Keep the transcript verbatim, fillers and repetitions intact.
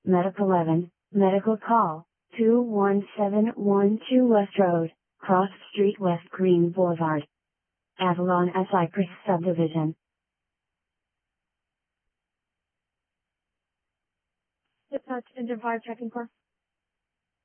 Medic eleven, medical call, two one seven one two West Road, Cross Street West Green Boulevard. Avalon at Cypress Subdivision. Dispatch, engine five checking for.